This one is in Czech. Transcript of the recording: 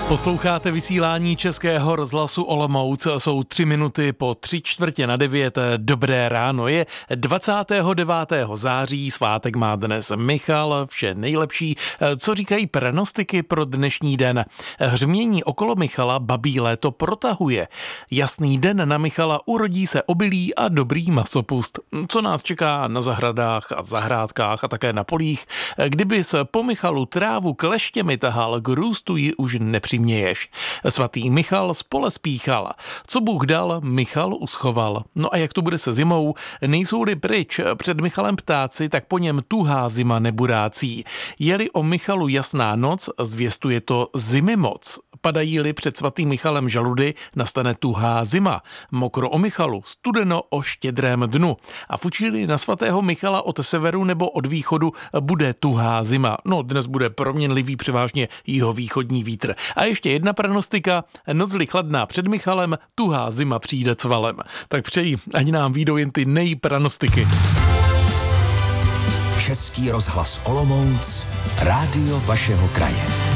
Posloucháte vysílání Českého rozhlasu Olomouc. Jsou 3 minuty po 8:45. Dobré ráno. Je 29. září, svátek má dnes Michal. Vše nejlepší. Co říkají pranostiky pro dnešní den? Hřmění okolo Michala babí léto protahuje. Jasný den na Michala, urodí se obilí a dobrý masopust. Co nás čeká na zahradách a zahrádkách a také na polích? Kdybys po Michalu trávu kleštěmi tahal, k růstu ji už nepřiměješ. Svatý Michal z pole spíchal. Co Bůh dal, Michal uschoval. No a jak to bude se zimou? Nejsou-li pryč před Michalem ptáci, tak po něm tuhá zima neburácí. Je-li o Michalu jasná noc, zvěstuje to zimy moc. Padají-li před svatým Michalem žaludy, nastane tuhá zima. Mokro o Michalu, studeno o štědrém dnu. A fučí-li na svatého Michala od severu nebo od východu, bude tuhá zima. No, dnes bude proměnlivý převážně jihovýchodní vítr. A ještě jedna pranostika, noc-li chladná před Michalem, tuhá zima přijde cvalem. Tak přeji, ať nám vyjdou jen ty nejpranostiky. Český rozhlas Olomouc, rádio vašeho kraje.